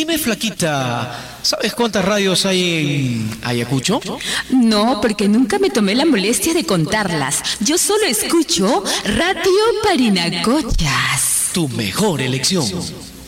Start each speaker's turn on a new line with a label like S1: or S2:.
S1: Dime, flaquita, ¿sabes cuántas radios hay en Ayacucho?
S2: No, porque nunca me tomé la molestia de contarlas. Yo solo escucho Radio Parinacochas.
S1: Tu mejor elección.